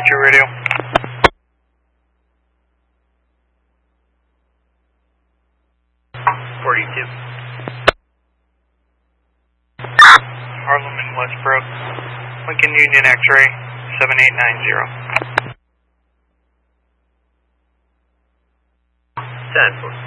42 radio. Harlem and Westbrook, Lincoln Union X-ray 7890. 10-4.